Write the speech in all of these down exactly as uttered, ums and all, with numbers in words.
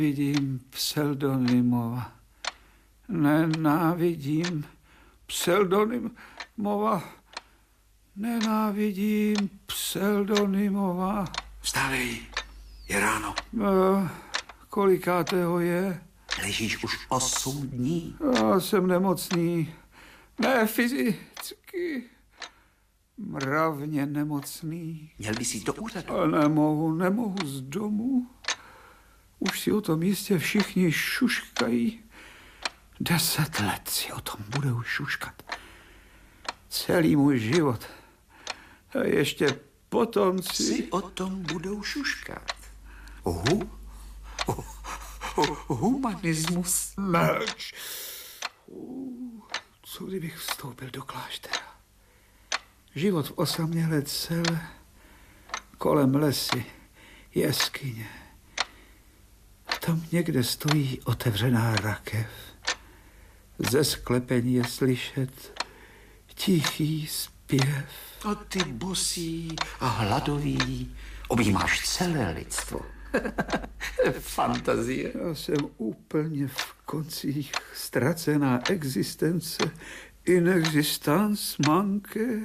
Vidím pseudonymova. Nenávidím pseudonymova. Nenávidím pseudonymova. Vstávej, je ráno. No, kolikátého je? Ležíš už osm dní. Já jsem nemocný. Ne fyzicky. Mravně nemocný. Měl bys jít do úřadu. A nemohu, nemohu z domu. Už si o tom jistě všichni šuškají. Deset let si o tom budou šuškat. Celý můj život. A ještě potomci. Si o tom budou šuškat. Hu? Oh, oh, humanismus. Mlč. Uh, co kdybych vstoupil do kláštera? Život v osamělé cele, kolem lesy, jeskyně. Tam někde stojí otevřená rakev. Ze sklepení je slyšet tichý zpěv. A ty bosí a hladový objímáš celé lidstvo. Fantazie. Já jsem úplně v koncích, ztracená existence, inexistence manque.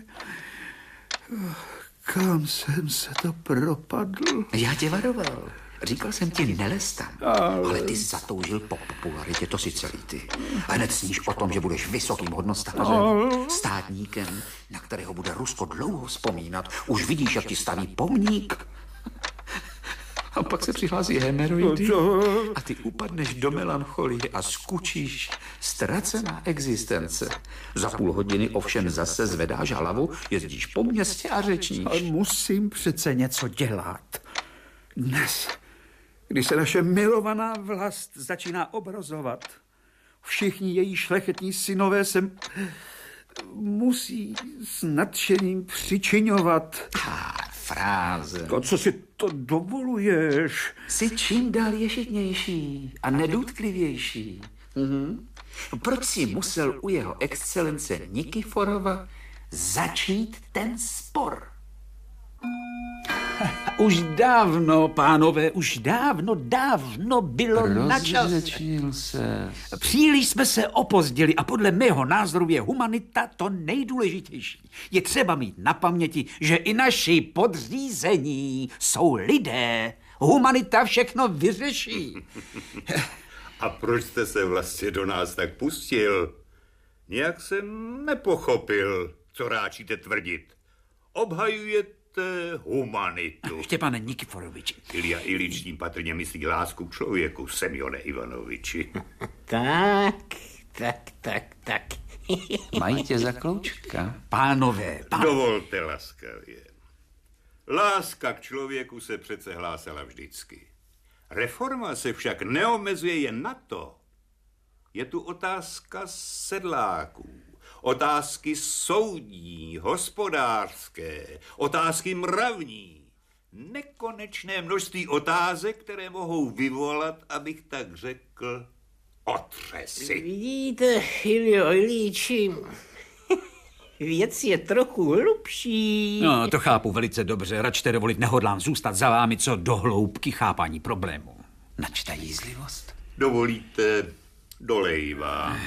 Kam jsem se to propadl? Já tě varoval. Říkal jsem ti, nelez tam. Ale... ale ty zatoužil po popularitě, to si celý ty. A hned sníš o tom, že budeš vysokým hodnostářem, ale... státníkem, na kterého bude Rusko dlouho vzpomínat. Už vidíš, jak ti staví pomník. A pak se přihlásí hemeroidy a ty upadneš do melancholie a skučíš. Ztracená existence. Za půl hodiny ovšem zase zvedáš hlavu, jezdíš po městě a řečníš. Ale musím přece něco dělat. Dnes, když se naše milovaná vlast začíná obrazovat, všichni její šlechetní synové se musí s nadšením přičiňovat. Ah, fráze. A co si to dovoluješ? Jsi čím dál ješitnější a nedotklivější. Mhm. Proč si musel u jeho excelence Nikiforova začít ten spor? Už dávno, pánové, už dávno, dávno bylo na čas. Rozřečnil se. Příliš jsme se opozdili a podle mého názoru je humanita to nejdůležitější. Je třeba mít na paměti, že i naši podřízení jsou lidé. Humanita všechno vyřeší. A proč jste se vlastně do nás tak pustil? Nějak jsem nepochopil, co ráčíte tvrdit. Obhajujete humanitu. Štěpane Nikiforoviči. Ilja Ilič tím patrně myslí lásku k člověku, Semjone Ivanoviči. Tak, tak, tak, tak. Mají tě za kloučka? Pánové, pánové. Dovolte laskavě. Láska k člověku se přece hlásala vždycky. Reforma se však neomezuje jen na to. Je tu otázka sedláků. Otázky soudní, hospodářské, otázky mravní. Nekonečné množství otázek, které mohou vyvolat, abych tak řekl, otřesy. Vidíte, Iljo Ilíči, věc je trochu hlubší. No, to chápu velice dobře. Račte dovolit, nehodlám zůstat za vámi co do hloubky chápání problému. Načta jízlivost. Dovolíte, dolej vám.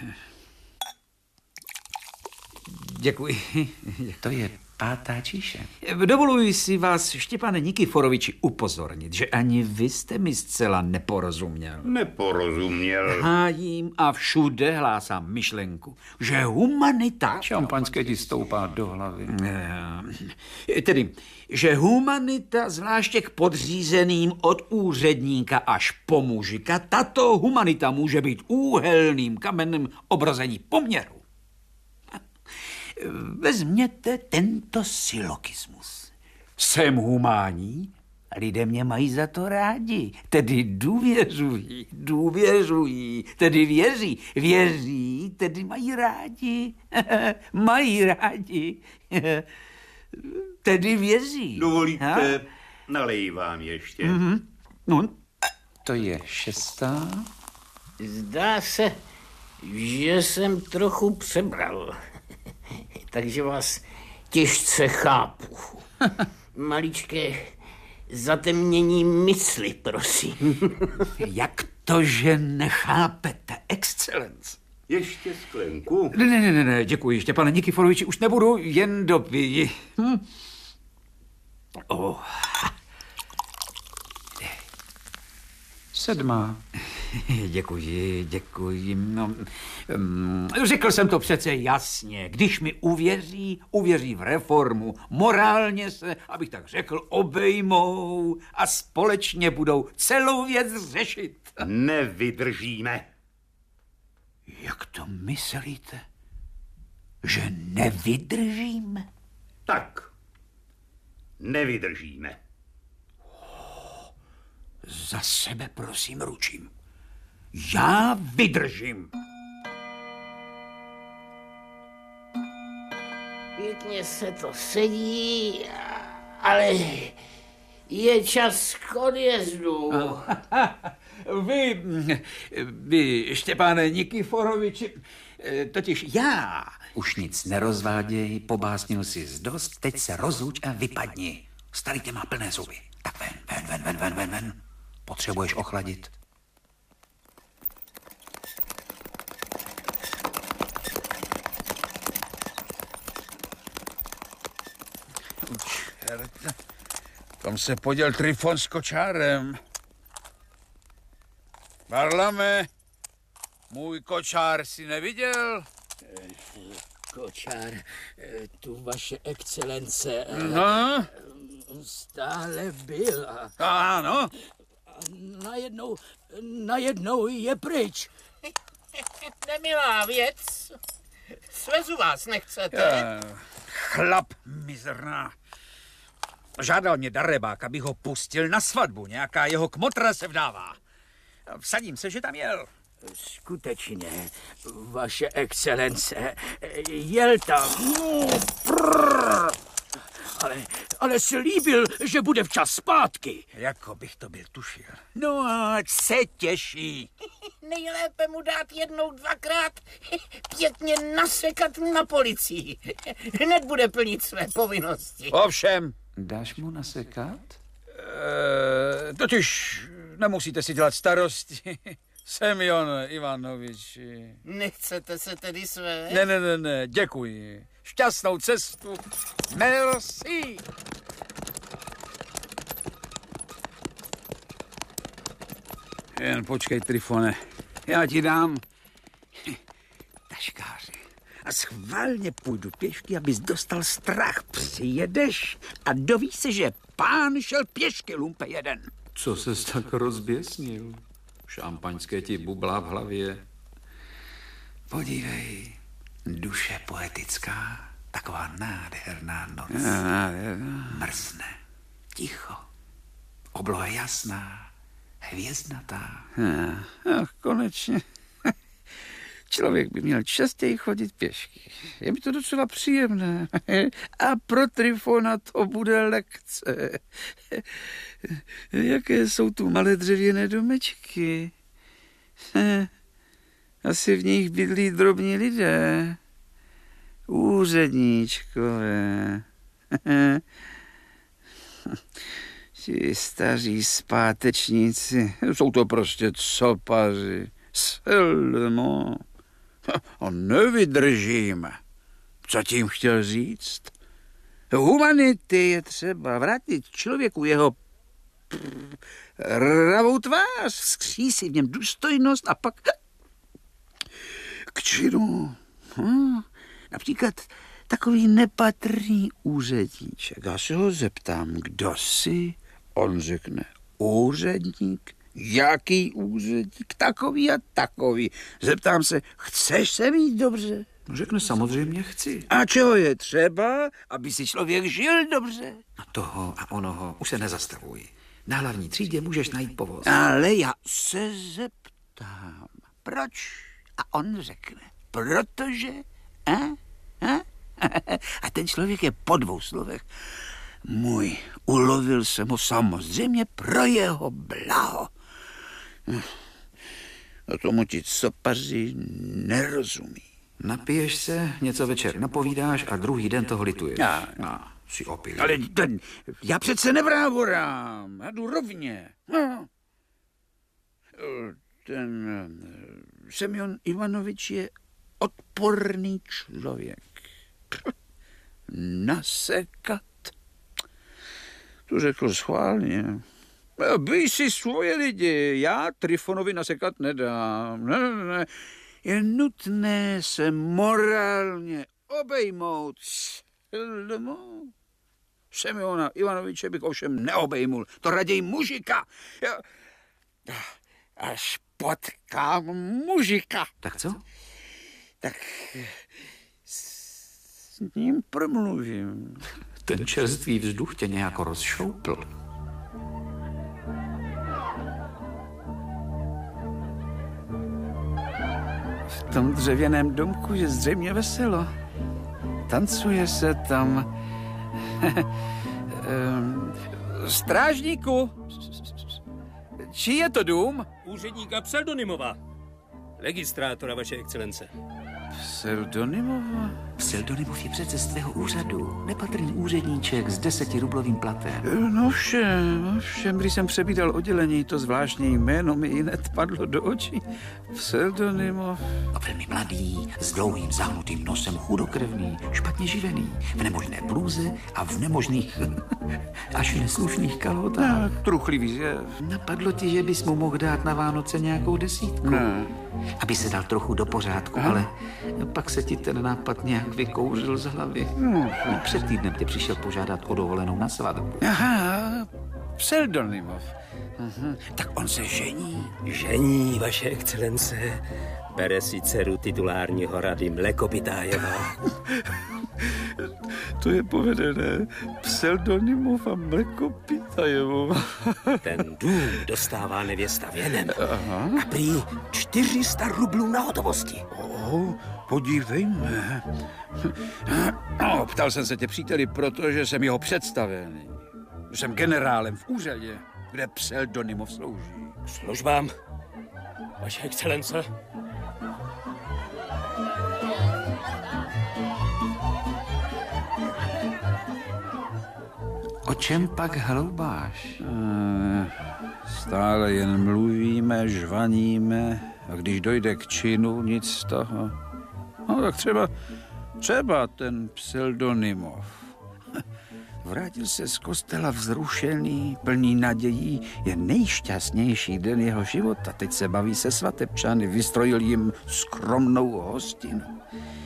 Děkuji. To je pátá číše. Dovoluji si vás, Štěpane Nikiforoviči, upozornit, že ani vy jste mi zcela neporozuměl. Neporozuměl. Hájím a všude hlásám myšlenku, že humanita... Šampaňské ti stoupá do hlavy. Tedy, že humanita, zvláště k podřízeným od úředníka až po mužika, tato humanita může být úhelným kamenem obrození poměru. Vezměte tento silokismus. Jsem humánní, lidé mě mají za to rádi, tedy důvěřují, důvěřují, tedy věří, věří, tedy mají rádi, mají rádi, tedy věří. Dovolíte, ha? nalej vám ještě. Mm-hmm. No. To je šestá. Zdá se, že jsem trochu přebral. Takže vás těžce chápu. Maličké zatemnění mysli, prosím. Jak to, že nechápete, excelence? Ještě sklenku? Ne, ne, ne, ne, děkuji, Štěpane Nikiforoviči, už nebudu, jen dopij. Hm. Oh. Sedmá. Děkuji, děkuji. No, um, řekl jsem to přece jasně. Když mi uvěří, uvěří v reformu. Morálně se, abych tak řekl, obejmou a společně budou celou věc řešit. Nevydržíme. Jak to myslíte? Že nevydržíme? Tak. Nevydržíme. Za sebe prosím ručím. Já vydržím. Pěkně se to sedí, ale je čas k odjezdu. Vy, vy, Štěpáne Nikiforoviči, totiž já... Už nic nerozváděj, pobásnil jsi dost, teď se rozluč a vypadni. Starý tě má plné zuby. Tak ven, ven, ven, ven, ven, ven, ven. Potřebuješ ochladit. Čert, tam se poděl Trifon s kočárem. Varlame, můj kočár si neviděl? Kočár, tu vaše excelence No, stále byla. ano. Najednou, najednou je pryč. Nemilá věc. Svezu vás nechcete? Chlap mizerná. Žádal mě darebák, abych ho pustil na svatbu. Nějaká jeho kmotra se vdává. Vsadím se, že tam jel. Skutečně, vaše excelence, jel tam. Ale, ale slíbil, že bude včas zpátky. Jako bych to byl tušil. No a se těší. Nejlépe mu dát jednou, dvakrát, pěkně nasekat na policii. Hned bude plnit své povinnosti. Ovšem. Dáš mu nasekat? E, totiž nemusíte si dělat starosti. Semjon Ivanovič. Nechcete se tedy své? Ne, ne, ne, ne, děkuji. Šťastnou cestu. Merci. Jen počkej, Trifone. Já ti dám Taškáři. A schválně půjdu pěšky, abys dostal strach. Přijedeš a dovíš se, že pán šel pěšky, lumpe jeden. Co ses tak rozběsnil? Šampaňské ti bublá v hlavě. Podívej, duše poetická, taková nádherná noc. Mrzne, ticho, obloha jasná, hvězdnatá. Ach, konečně. Člověk by měl častěji chodit pěšky. Je mi to docela příjemné. A pro Trifona to bude lekce. Jaké jsou tu malé dřevěné domečky. Asi v nich bydlí drobní lidé. Úředníčkové. Ti staří zpátečníci. Jsou to prostě copaři. Selmo. A nevydržím. Co tím chtěl říct? Humanity je třeba vrátit člověku jeho ravou tvář, vzkřísit v něm důstojnost a pak k činu. Hm? Například takový nepatrný úředníček. Já se ho zeptám, kdo jsi? On řekne, úředník. Jaký úředník? Takový a takový. Zeptám se, chceš se mít dobře? Řekne samozřejmě chci. A čeho je třeba, aby si člověk žil dobře? A toho a onoho už se nezastavuj. Na hlavní třídě můžeš najít povoz. Ale já se zeptám, proč? A on řekne, protože... A? A? A ten člověk je po dvou slovech. Můj, ulovil jsem ho samozřejmě pro jeho blaho. A tomu ti copaři nerozumí. Napiješ se, něco večer napovídáš a druhý den toho lituješ. Já, no. si opilý. Ale ten, já přece nevrávorám, já jdu rovně. No. Ten Semjon Ivanovič je odporný člověk. Nasekat. To řekl schválně. Bij si svoje lidi, já Trifonovi nasekat nedám. Ne, ne, ne. Je nutné se morálně obejmout. Semjona Ivanoviče bych ovšem neobejmul. To raději mužika. Až potkám mužika. Tak co? Tak s ním promluvím. Ten čerstvý vzduch tě nějak rozšoupl. V tom dřevěném domku je zřejmě veselo. Tancuje se tam. Strážníku! Čí je to dům? Úředníka Pseldonimova. Registrátora, vaše excelence. Pseldonimova? Pseldonimov je přece z tvého úřadu. Nepatrný úředníček s desetirublovým platem. No všem, no všem, když jsem přebídal oddělení, to zvláštní jméno mi hned padlo do očí. Pseldonimov. A velmi mladý, s dlouhým zahnutým nosem, chudokrevný, špatně živený, v nemožné blůze a v nemožných až neslušných kalhotách. No, truchlivý zjev. Napadlo ti, že bys mu mohl dát na Vánoce nějakou desítku? Ne. Aby se dal trochu do pořádku, Aha. ale pak se ti ten nápad nějak vykouřil z hlavy. No. Před týdnem tě přišel požádat o dovolenou na svatbu. Aha, Pseldonimov. Aha. Tak on se žení. Žení, vaše excelence. Bere si dceru titulárního rady Mlekopitájeva. To je povedené. Pseldonimov a Mlekopitajevova. Ten dům dostává nevěsta věnem. Aha. A prý čtyři sta rublů na hotovosti. Oh, podívejme. No, ptal jsem se tě, příteli, protože jsem jeho představený. Jsem generálem v úřadě, kde Pseldonimov slouží. Službám, vaše excelence. O čem pak hloubáš? Stále jen mluvíme, žvaníme a když dojde k činu, nic z toho. No tak třeba, třeba ten Pseldonimov. Vrátil se z kostela vzrušený, plný nadějí, je nejšťastnější den jeho života. Teď se baví se svatebčany, vystrojil jim skromnou hostinu.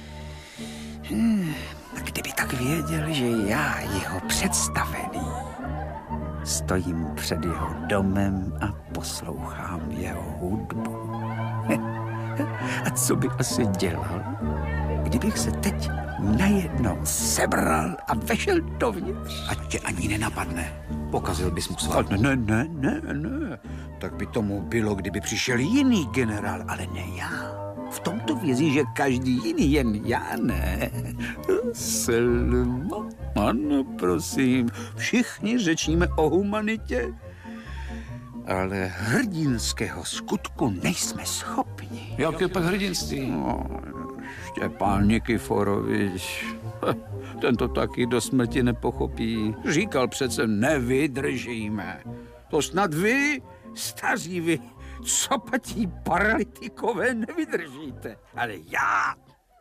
A kdyby tak věděl, že já, jeho představený, stojím před jeho domem a poslouchám jeho hudbu. A co by asi dělal, kdybych se teď najednou sebral a vešel dovnitř? Ať tě ani nenapadne. Pokazil bys mu svatbu. Ne, ne, ne, ne. Tak by tomu bylo, kdyby přišel jiný generál, ale ne já. V tomto vězí, že každý jiný, jen já ne. Selma, ano, prosím, všichni řečíme o humanitě, ale hrdinského skutku nejsme schopni. Jaké pak hrdinství? No, Štěpán Nikiforovič, ten to taky do smrti nepochopí. Říkal přece, nevydržíme. To snad vy, staří vy, copatí paralytikové nevydržíte. Ale já,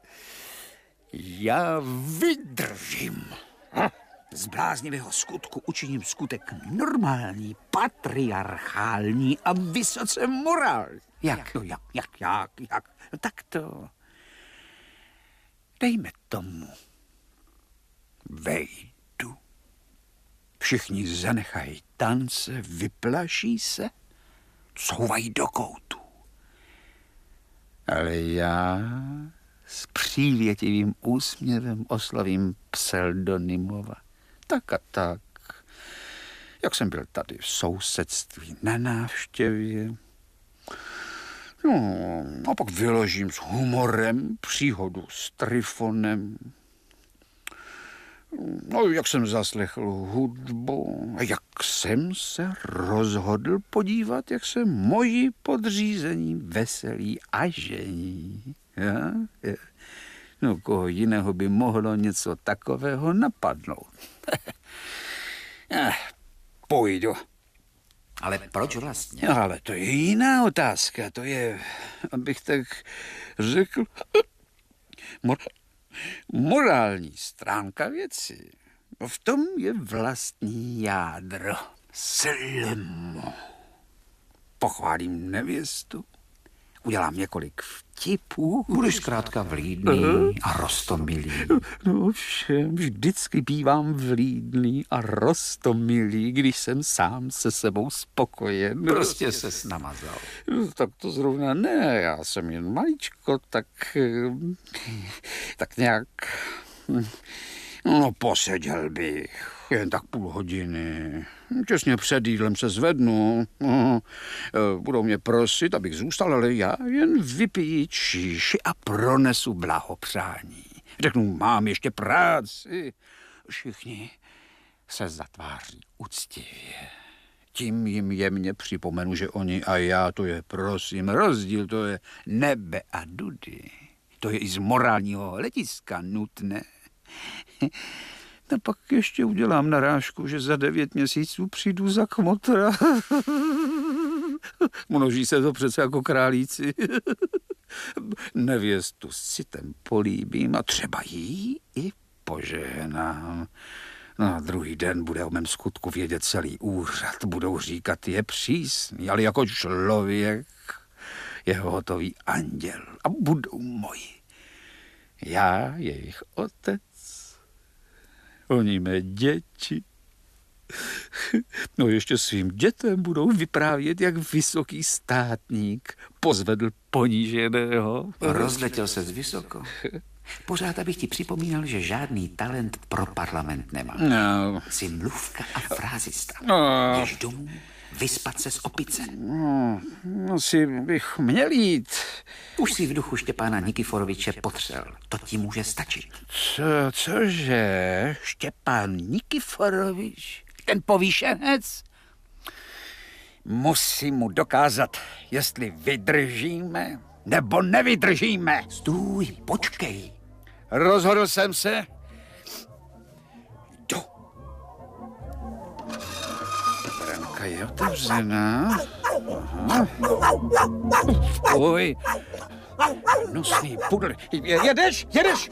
já vydržím. Z bláznivého skutku učiním skutek normální, patriarchální a vysoce morální. Jak? No jak, jak, jak, jak? No tak to. Dejme tomu. Vejdu. Všichni zanechají tance, vyplaší se, couvají do koutu. Ale já s přívětivým úsměvem oslovím Pseldonimova. Tak a tak. Jak jsem byl tady v sousedství na návštěvě. No, a pak vyložím s humorem příhodu s Trifonem. No, jak jsem zaslechl hudbu a jak jsem se rozhodl podívat, jak se moji podřízení veselí a žení. Ja? No, koho jiného by mohlo něco takového napadnout? eh, půjdu. Ale proč vlastně? No, ale to je jiná otázka. To je, abych tak řekl, mor- morální stránka věci. V tom je vlastní jádro. Slimo. Pochválím nevěstu. Udělám několik vtipů. Budeš zkrátka vlídný a roztomilý. No všem, vždycky bývám vlídný a roztomilý, když jsem sám se sebou spokojen. Prostě se namazal. No, tak to zrovna ne, já jsem jen maličko, tak, tak nějak, no poseděl bych, jen tak půl hodiny. Těsně před jídlem se zvednu. Budou mě prosit, abych zůstal, ale já jen vypiji číši a pronesu blahopřání. Řeknu, mám ještě práci. Všichni se zatváří úctivě. Tím jim jemně připomenu, že oni a já, to je, prosím, rozdíl, to je nebe a dudy. To je i z morálního hlediska nutné. A pak ještě udělám narážku, že za devět měsíců přijdu za kmotra. Množí se to přece jako králíci. Nevěstu s citem políbím a třeba jí i požehnám. No a druhý den bude o mém skutku vědět celý úřad. Budou říkat, je přísný, ale jako člověk je hotový anděl. A budou moji. Já, jejich otec. Oni mé děti. No ještě svým dětem budou vyprávět, jak vysoký státník pozvedl poníženého. Rozletěl se z vysoko. Pořád abych ti připomínal, že žádný talent pro parlament nemá. No. Jsi mluvka a frázista. No. Jdeš domů vyspat se z opice. No, no si bych měl jít. Už si v duchu Štěpána Nikiforoviče potřel. To ti může stačit. Co, cože? Štěpán Nikiforovič? Ten povýšenec? Musím mu dokázat, jestli vydržíme, nebo nevydržíme. Stůj, počkej. Rozhodl jsem se. Jdu. Branka je otevřená. Aha. Oj. Nosný pudl. Jedeš? Jedeš?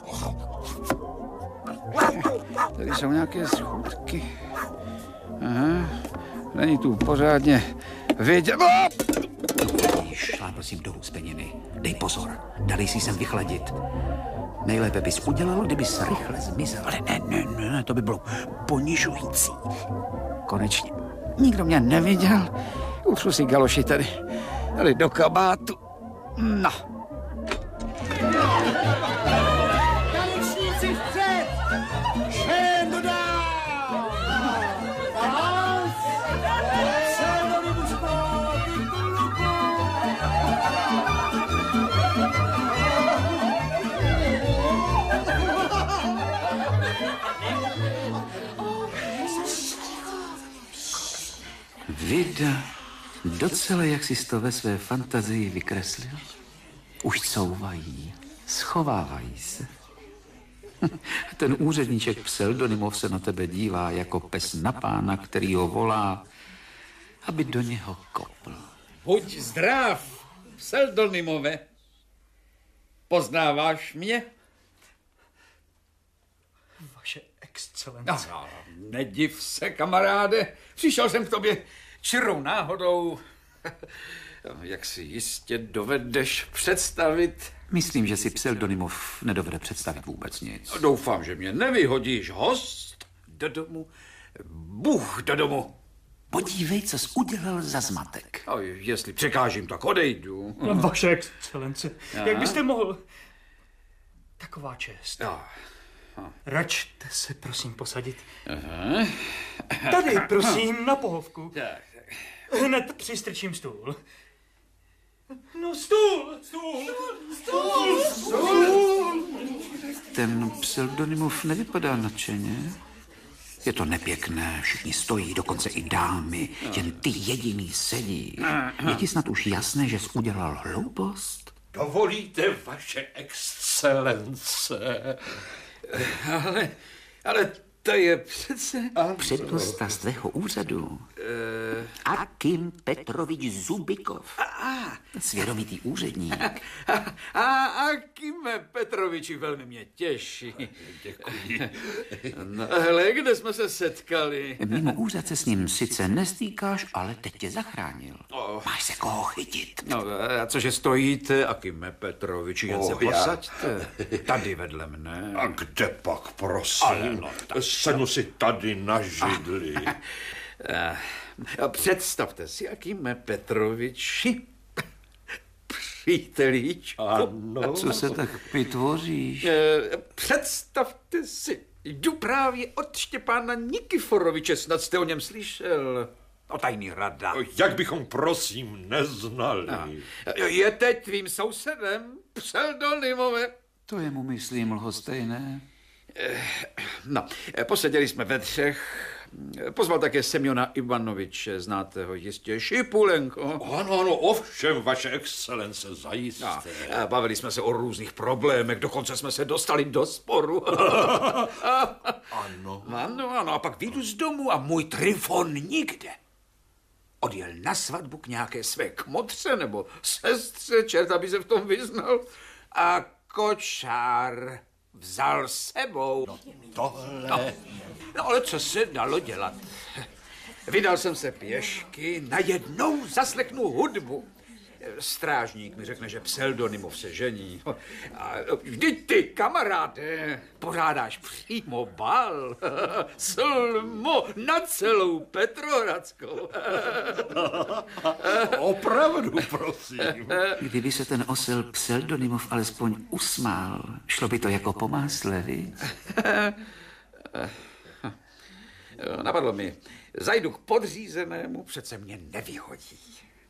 Tady jsou nějaké schůdky. Aha. Není tu pořádně vidět. Šlápl jsem dolů z peniny. Dej pozor, dali si sem vychladit. Nejlépe bys udělal, kdybys rychle zmizel. Ale ne, ne, ne, to by bylo ponižující. Konečně. Nikdo mě neviděl. Utřu si galoši tady, tady do kabátu. No. Tanečníci vpřed! Všem dodám! Ahoj! Všem do vybuško titulku! Vida, docela jak jsi to ve své fantazii vykreslil. Už couvají, schovávají se. Ten úředníček Pseldonimov se na tebe dívá jako pes na pána, který ho volá, aby do něho kopl. Buď zdrav, Pseldonimove. Poznáváš mě? Vaše excelence. No, no, nediv se, kamaráde. Přišel jsem k tobě čirou náhodou. Jak si jistě dovedeš představit? Myslím, že si Pseldonimov nedovede představit vůbec nic. Doufám, že mě nevyhodíš, host do domu, Bůh do domu. Podívej, co jsi udělal za zmatek. A jestli překážím, tak odejdu. No, vaše excelence, Aha. jak byste mohl? Taková čest. No. Račte se, prosím, posadit. Aha. Tady, prosím, na pohovku. Tak, tak. Hned přistrčím stůl. No, stůl! Stůl! Stůl! Stůl! Ten Pseldonimov nevypadá nadšeně. Je to nepěkné, všichni stojí, dokonce i dámy, jen ty jediný sedí. Je ti snad už jasné, že jsi udělal hloupost? Dovolíte, vaše excelence. Ale, ale to je přece... Přednosta svého úřadu. Akim Petrovič Zubikov. Svědomitý úředník. A, a Kime Petroviči, velmi mě těší. Děkuji. No, hele, kde jsme se setkali? Mimo úřad se s ním sice nestýkáš, ale teď tě zachránil. Oh. Máš se koho chytit. No, a cože stojíte, Akime Petroviči, jen se Oh, já. posaďte. Tady vedle mne. A kde pak, prosím? Ale no, tak- Sednu si tady na židli. A představte si, Akime Petroviči, přítelíčku. Ano. Co se tak pitvoříš? Eh, Představte si, jdu právě od Štěpána Nikiforoviče, snad jste o něm slyšel. O tajný rada. Jak bychom, prosím, neznali. Je teď tvým sousedem, pseudonymové. To je mu, myslím, lhostejné. No, eh, poseděli jsme ve třech. Pozval také Semjona Ivanoviče, znáte ho jistě, Šipulenko. Ano, ano, ovšem, vaše excelence, zajisté. No, a bavili jsme se o různých problémech, dokonce jsme se dostali do sporu. Ano. Ano, ano, a pak vyjdu z domu a můj Trifon nikde. Odjel na svatbu k nějaké své kmotře nebo sestře, čert, aby se v tom vyznal. A kočár vzal sebou. No, Tohle... No, no ale co se dalo dělat? Vydal jsem se pěšky, najednou zaslechnu hudbu. Strážník mi řekne, že pseudonymov se žení. A vždyť ty, kamaráde, pořádáš přímo bal. Slmo na celou Petrohradskou. Opravdu, prosím. Kdyby se ten osel pseudonymov alespoň usmál, šlo by to jako po másle, viď? Napadlo mi, zajdu k podřízenému, přece mě nevyhodí.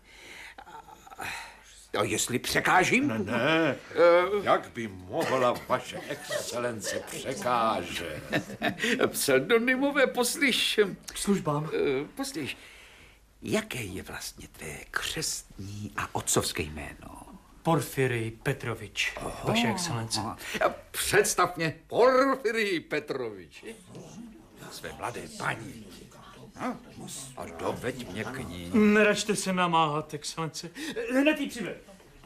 A jestli překážím? Ne, ne. Jak by mohla vaše excelence překážet? Pseudonymové, poslyš. Službám. Eh, Poslyš, jaké je vlastně tvé křestní a otcovské jméno? Porfirij Petrovič, vaše excelence. A představ mě Porfirij Petrovič. Své mladé paní. A doveď mě k ní. Neračte se namáhat, excelence. Hned jí přived.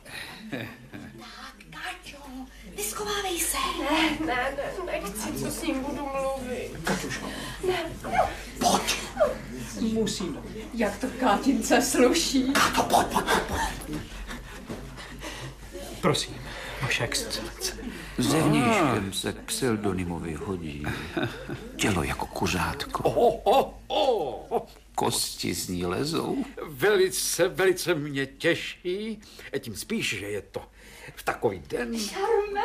Káťo, neschovávej se. Ne, ne, ne, nechci, co s ním budu mluvit. Katuško. Ne. Pojď. Musím. Jak to Kátince sluší. Kato, pojď, pojď, pojď. Prosím, vaše excelence. Zevnějškem se k pseudonymovi hodí. Tělo jako kuřátko. Oh, oh, oh, oh. Kosti z ní lezou. Velice, velice mě těší. Tím spíš, že je to v takový den. Charmé.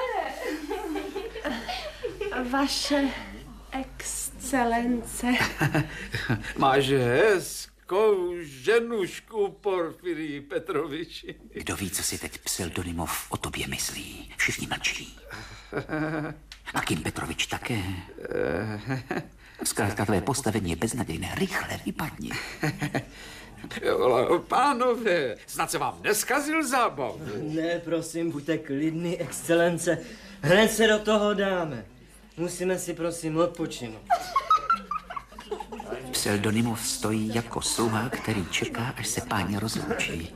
Vaše excelence. Máš hezkou ženušku, Porfirij Petroviči. Kdo ví, co si teď pseudonymov o tobě myslí? Všichni mlčí. A Kim Petrovič také. Zkrátka tvé postavení je beznadějné. Rychle vypadni. Pánové, snad se vám neskazil zábavu. Ne, prosím, buďte klidný, excelence. Hned se do toho dáme. Musíme si, prosím, odpočinout. Pseudonymov stojí jako sluha, který čeká, až se páni rozloučí.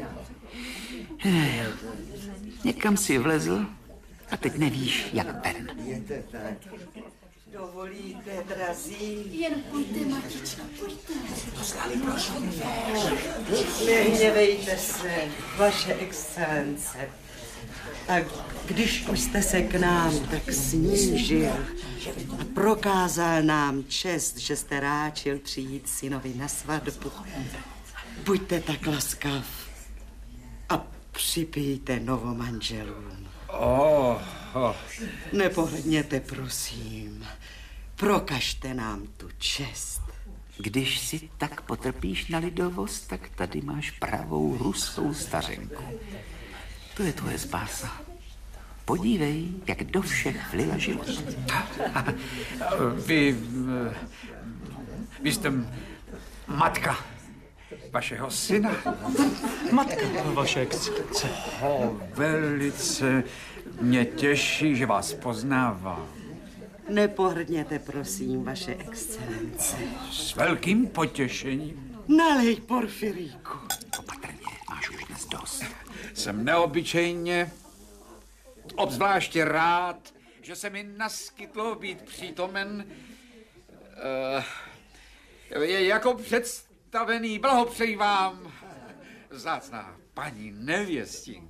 Někam si vlezl a teď nevíš, jak ven. Dovolíte, drazí? Jen pojďte, matička, pojďte. Poslali Nehněvejte se, vaše excelence. Tak když už jste se k nám tak snížil a prokázal nám čest, že jste ráčil přijít synovi na svatbu, buďte tak laskav a připijte novomanželům. Oh, oh. Nepohledněte, prosím. Prokažte nám tu čest. Když si tak potrpíš na lidovost, tak tady máš pravou ruskou stařenku. To je tvoje spása. Podívej, jak do všech vlila život. Vy, vy jste matka. vašeho syna. Matka, vaše excelence. Oh, velice mě těší, že vás poznávám. Nepohrdněte, prosím, vaše excelence. S velkým potěšením. Nalej, Porfiríku. Opatrně, máš už dnes dost. Jsem neobyčejně, obzvláště rád, že se mi naskytlo být přítomen uh, je jako představený. Blahopřeji vám, vzácná paní nevěstinko.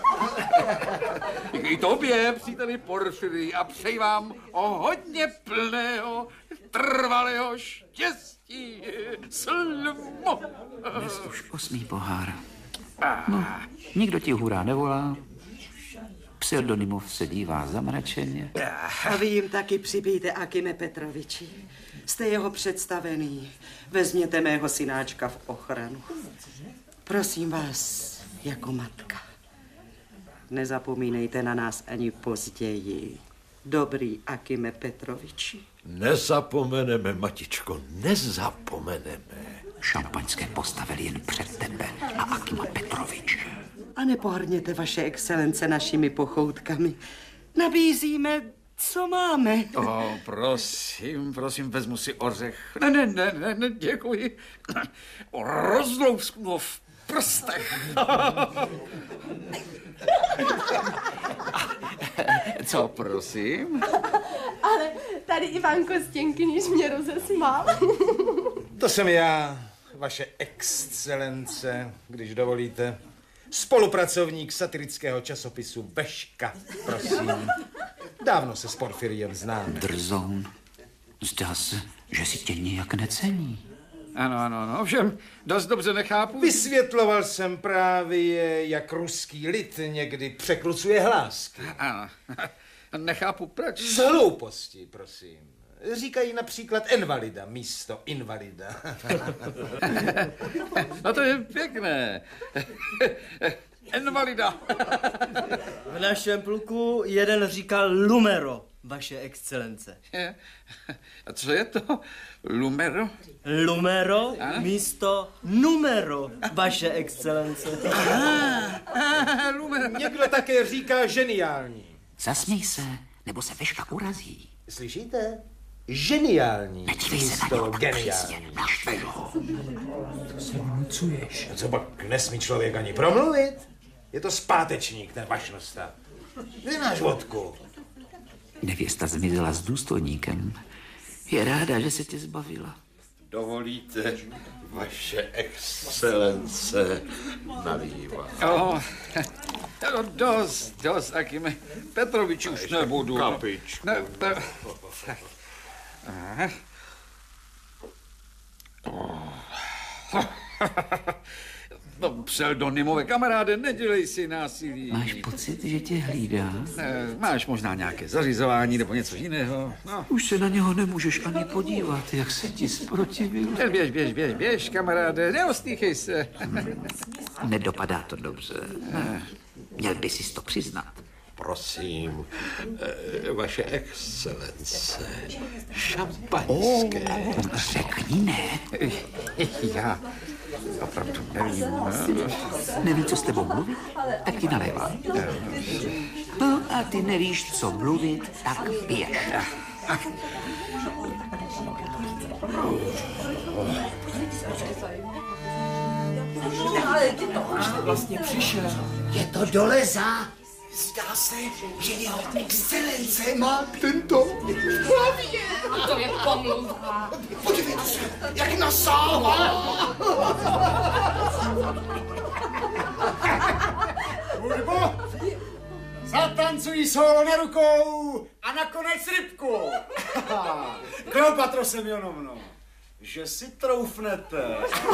I tobě, příteli Porfiry, a přeji vám o hodně plného, trvalého štěstí. Slmo. Dnes už osmý pohár. No, nikdo ti hurá nevolá. Pseudonymov se dívá zamračeně. A vy jim taky přibijte, Akime Petroviči. Jste jeho představený. Vezměte mého synáčka v ochranu. Prosím vás, jako matka. Nezapomínejte na nás ani později. Dobrý Akime Petroviči. Nezapomeneme, matičko, nezapomeneme. Šampaňské postavil jen před tebe a Akima Petrovič. A nepohrdněte, vaše excelence, našimi pochoutkami. Nabízíme, co máme. Oh, prosím, prosím, vezmu si ořech. Ne, ne, ne, ne, ne, děkuji. Rozlousknu ho v prstech. Co, prosím? Ale tady Ivan Kostěnkyniš mě rozesmál. To jsem já, vaše excelence, když dovolíte. Spolupracovník satirického časopisu Veška, prosím. Dávno se s Porfiriem známe. Drzoun, zdá se, že si tě nějak necení. Ano, ano, ano, ovšem dost dobře nechápu. Vysvětloval jsem právě, jak ruský lid někdy překrucuje hlásky. Ano, nechápu proč. Z hlouposti, prosím. Říkají například invalida místo invalida. No to je pěkné. Invalida. V našem pluku jeden říkal lumero, vaše excelence. A co je to? Lumero? Lumero a? Místo numero, vaše excelence. Aha, lumero. Někdo také říká geniální. Zasměj se, nebo se Veška urazí. Slyšíte? Geniální. Nedívej se na něho, geniální. To se vnucuješ. A co pak nesmí člověk ani promluvit? Je to zpátečník, ten vašnosta. Nemáš vodku. Nevěsta zmizela s důstojníkem. Je ráda, že se tě zbavila. Dovolíte, vaše excelence, nalívá. Oh, no dost, dost, Akime Petrovič, už nebudu. Kapičku. Ne, ne. Aha. No, pseudonymové kamaráde, nedělej si násilí. Máš pocit, že tě hlídá? Ne, máš možná nějaké zařizování nebo něco jiného. No. Už se na něho nemůžeš ani podívat, jak se ti zprotivil. Běž, běž, běž, běž, kamaráde, neostýchej se. Nedopadá to dobře. Ne. Měl by si to přiznat. Prosím, vaše excelence, šampaňské. Oh, řekni ne. Já opravdu nevím. Neví, co s tebou mluvit? Tak ti nalévá. No a ty nevíš, co mluvit, tak piješ. Vlastně přišel. Je to Doleza. Zdá se, že jeho excelence má tento v hlavě. To je pomluva. Podívejte se, jak nasává. Hudbo! Zatancují solo na rukou a nakonec rybku. Kleopatro Semyonovno, že si troufnete.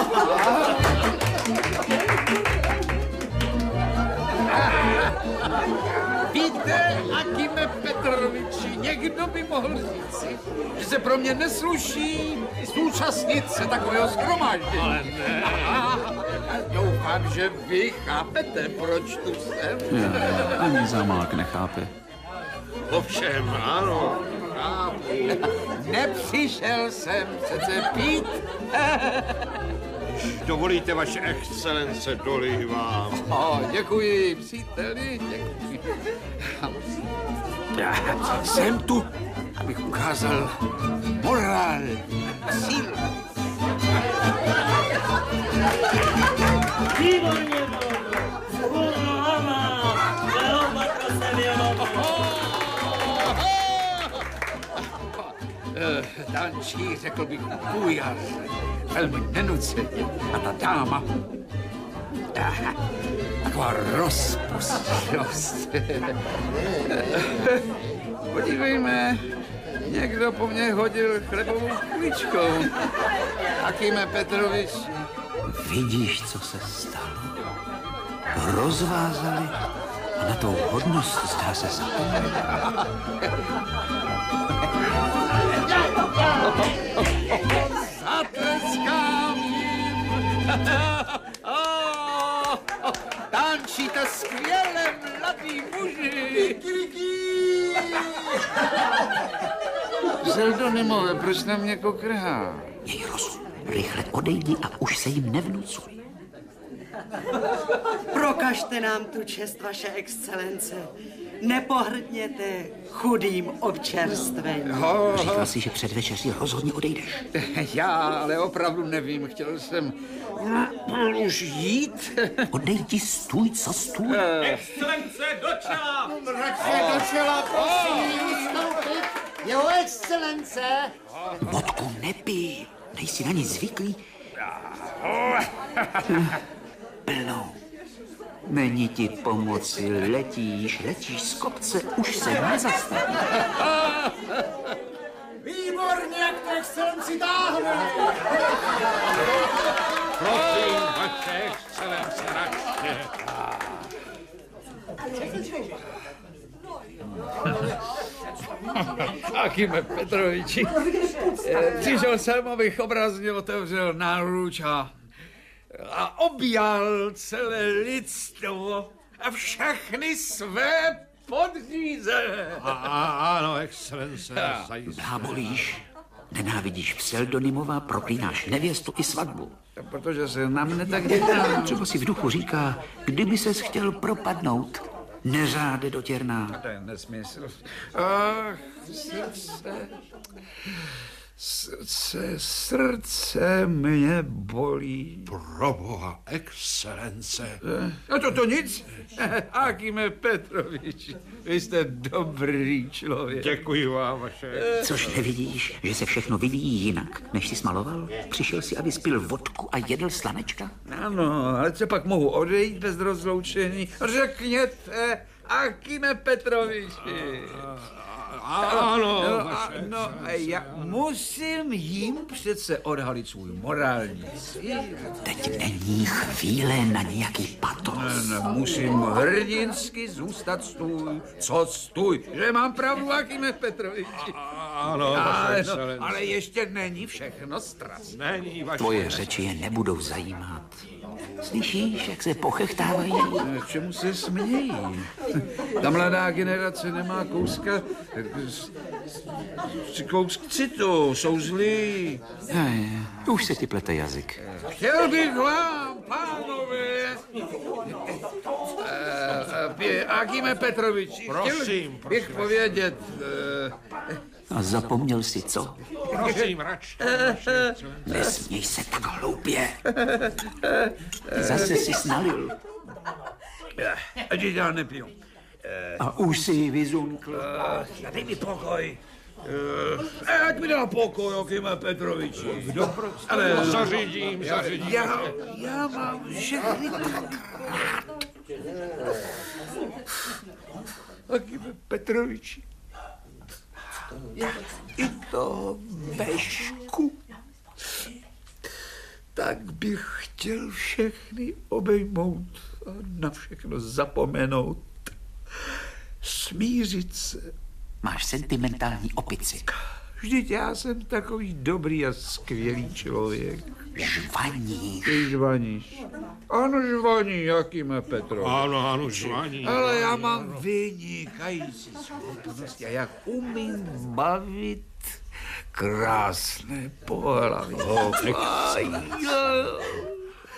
Víte, Akime Petroviči, někdo by mohl říci, že se pro mě nesluší zúčastnit se takového shromáždění. Ale ne. Doufám, že vy chápete, proč tu jsem. Já, ani Zamák nechápe. Ovšem, ano, chápu. Nepřišel jsem přece pít. dovolíte, vaše excelence, dolívám. O, děkuji, příteli, děkuji. Já jsem tu, abych ukázal morál, sílu. Výborně, Bobo! S nohama! Leopatra jsem jenom! Dančí, řekl bych, bujar, velmi nenuceně. A ta dáma, taková rozpustnost. Podívejme, někdo po mně hodil chlebovou kuličkou. Akime Petrovič. Vidíš, co se stalo? Rozvázali a na tou hodnost zdá se zapomněli. Zatleskám jim! Tančíte skvěle, mladí muži! Pseudonymové, proč na mě kokrhá? Měj rozum, rychle odejdi a už se jim nevnucuj. Prokažte nám tu čest, vaše excelence. Nepohrdněte chudým občerstvením. Ho, ho. Říkal jsi, že před večeří rozhodně odejdeš. Já ale opravdu nevím, chtěl jsem už jít. Odejdi, stůj, co stůj. Excelence, do čela! Mračně do čela, prosím, ustoupit. Jeho excelence. Vodku nepij, nejsi na nic zvyklý. Plnou. Není ti pomoci, letíš, letíš z kopce, už se nezastaví. Výborně, jak to excelenci táhne. Prosím, vaše excelence, račte. Akime Petroviči, přišel jsem, abych obrazně otevřel náruč a, a objal celé lidstvo a všechny své podřízené. A, a, ano, excelence, zajistě. Blábolíš, nenávidíš pseudonymová, proklínáš nevěstu i svatbu. Protože se na mne tak dělá. Třeba si v duchu říká, kdyby ses chtěl propadnout, neřáde dotěrná. To je nesmysl. Ach, srdce, srdce, srdce mě bolí. Proboha, excelence. No to to nic. Akime Petrovič, vy jste dobrý člověk. Děkuji vám, vaše excelence. Což nevidíš, že se všechno vyvíjí jinak, než jsi smaloval? Přišel si, aby spil vodku a jedl slanečka? Ano, ale co pak mohu odejít bez rozloučení? Řekněte, Akime Petroviči. Ano, no, vaše a, no, a já musím jim přece odhalit svůj morální cíl. Teď není chvíle na nějaký patos. Ne, ne, musím hrdinsky zůstat stůj, co stůj, že mám pravdu, Akime Petroviči. Ano, vaše excelence. No, ale ještě není všechno strast. Není, vaše Tvoje řeči je nebudou zajímat. Slyšíš, jak se pochechtávají? K čemu se smějí? Ta mladá generace nemá kouska, kousk citu, jsou zlí. Hej, už se ti plete jazyk. Chtěl bych vám, pánové, Akime Petroviči, Prosím, chtěl bych povědět... A zapomněl si co? Prosím, račte, vaše excelence. Nesměj se tak hloupě. Zase si snalil. Ať já nepiju. A už si ji vyzunkl. Dej mi pokoj. Ať mi dá pokoj, Akime Petroviči. Kdo prostě? Ale zařídím, zařídím. Já, já mám všechny tak rád. Akime Petroviči. I to vešku. Tak bych chtěl všechny obejmout a na všechno zapomenout. Smířit se. Máš sentimentální opici. Vždyť já jsem takový dobrý a skvělý člověk. Žvaníš. Ty žvaníš. Ano, žvaní, Jakime Petro. Ano, ano, žvaní. Ale já mám vynikající schopnosti a jak umím bavit krásné pohlavy. Oh,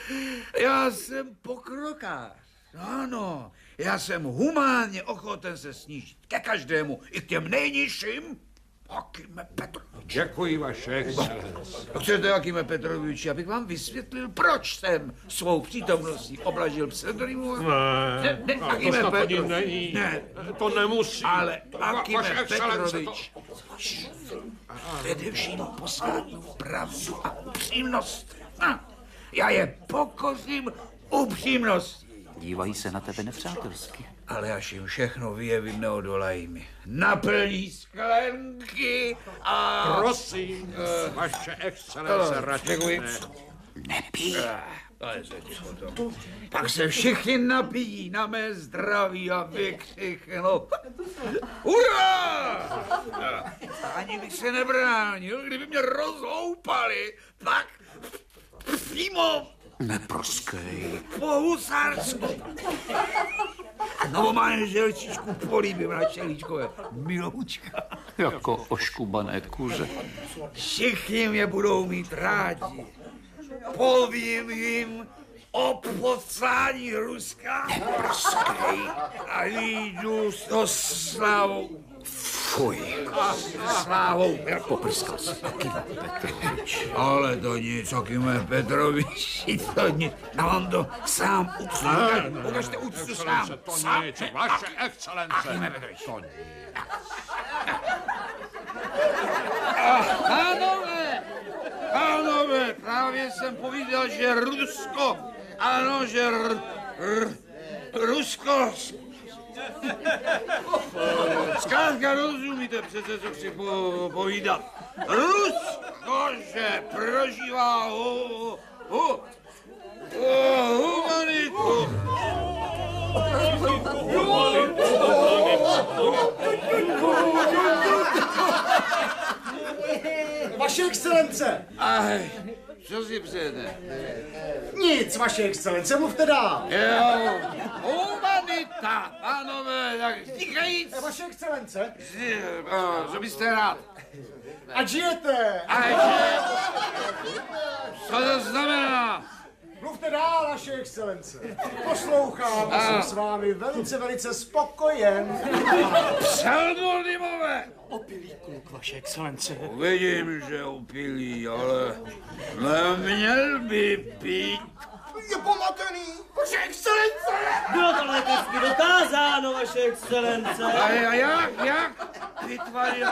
Já jsem pokrokář. Ano, já jsem humánně ochoten se snížit ke každému, i k těm nejnižším. Akime Petrovič. Děkuji, vaše excelence. Chcete, Akime Petrovič, abych vám vysvětlil, proč jsem svou přítomností oblažil pseudonymu? Ne, ne, ne to Akime snad ani Petrovič. není. Ne, to nemusí. ale Va- Akime vaše excelence, Petrovič. Především poskytnu pravdu a upřímnost. A já je pokořím upřímností. Dívají se na tebe nepřátelsky. Ale až jim všechno vyjevím, neodolají mi. Naplní sklenky a... Prosím, uh, vaše excelence, uh, radši děkuji. ne. Nepij. Uh, Pak se všichni napijí na mé zdraví a vykřiknou. Hurá! Ani bych se nebránil, kdyby mě rozhoupali, tak přímo Neproskej. po husársku. A novomanželčičku políbím na čelíčkové miloučka. Jako oškubané kuře. Všichni mě budou mít rádi. Povím jim o poslání Ruska. Neproskej. A jdu s to slávou. Fuj. A slávou. Poprskal se Akime Petrovič. Ale to nic, Akime Petrovič, to nic. Já vám to sám uctu. Ukažte úctu sám. To Sám. nic, vaše excelence. Akime Petrovič. To nic. Pánové, pánové, právě jsem povídal, že Rusko, ano, že r, r, Rusko, zkrátka rozumíte přece, co chci po, povídat. Rusko, že prožívá hu, hu, hu, humanitu. Vaše excelence! Aj, co si přejete? Nic, vaše excelence, mluvte dál. Jo, humanita, pánové, tak říkajíc. Vaše excelence? Co byste rád? A žijete! A že? Co to znamená? Mluvte dál, vaše excelence. Poslouchám a jsem s vámi velice, velice spokojen. Pseudonymové! Opilý kluk, vaše excelence. Vidím, že opilý, ale neměl by pít. Je pomatený, vaše excelence! Bylo to lékařsky dokázáno, vaše excelence. A, a jak, jak? Vytvaril?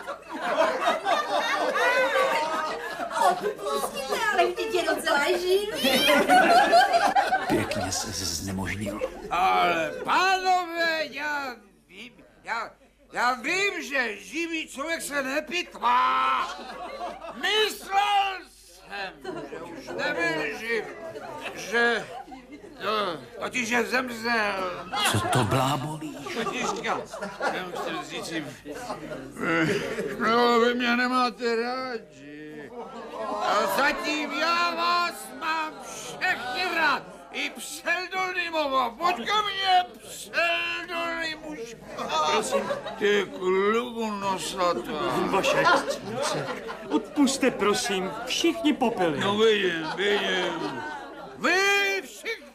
Pustíte, ale vždyť je docela živý. Pěkně se znemožnil. Ale pánové, já vím, já, já vím, že živý člověk se nepitvá. Myslel jsem, že už nebyl živ, že... No, totiž je zemřel. Co to blábolíš? Šutiška, já už chtěl říct jim, no, vy mě nemáte rádi. A zatím já vás mám všechny rád. I pseudonymovo, pojď ke mně, pseudonymuška. Prosím. Ty klubu nosatá. Vaše excelence, odpuste, prosím, všichni popili. No vidím, vidím. Vy všichni!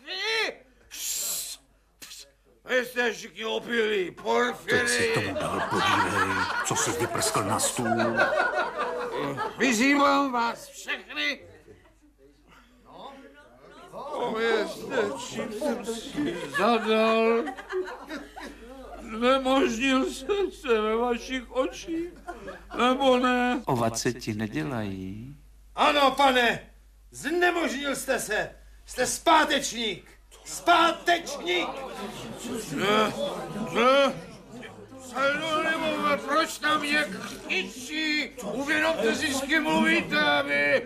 Vy jste všichni opilí, porfiry. Teď si tomu dal, podívej, co si vyprskl na stůl. Vyzývám vás všechny. Povězte, čím jsem si zadal. Nemožnil jsem se ve vašich očích, nebo ne? Ovace ti nedělají. Ano, pane, znemožnil jste se. Jste zpátečník. Zpátečník. Ne, ne. Pseudonymové, proč na mě křičí? Uvědomte si, s kým mluvíte, vy.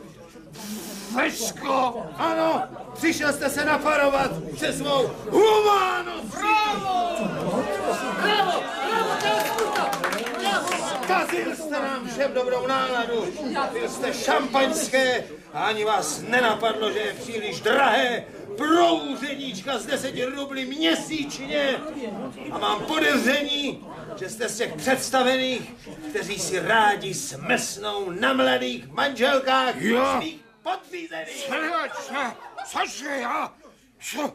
Feško. Ano, přišel jste se naparovat přes svou humánost. Bravo! Bravo! Bravo! Zkazil jste nám všem dobrou náladu. Pil jste šampaňské a ani vás nenapadlo, že je příliš drahé pro úředníčka z deseti rubly měsíčně. A mám podezření, že jste z těch představených, kteří si rádi smesnou na mladých manželkách Jo. svých podřízených. Převače, Cože já? Co?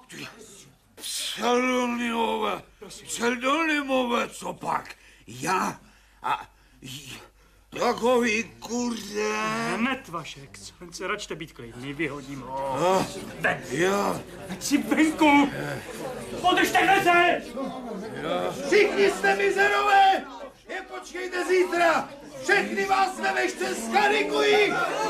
Pseudonymové, pseudonymové, co pak? Já a j- takový kuře. Hned, vaše excelence, račte být klidný, vyhodím ho. No, ven. Já. Ať si venku. Podržte dveře. Všichni jste mizerové! Je počkejte zítra! Všechny vás ve vešce skarikují!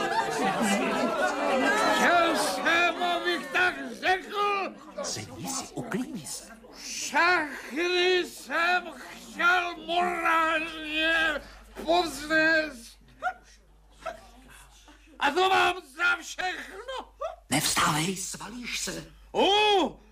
Chtěl jsem, abych tak řekl. Sedni si, uklidni se. Všechny jsem chtěl morálně povznést. A to mám za všechno. Nevstávej, svalíš se. O,